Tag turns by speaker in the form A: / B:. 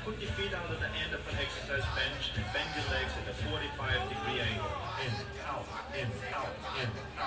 A: put your feet under the end of an exercise bench and bend your legs at a 45-degree angle. In, out, in, out, in.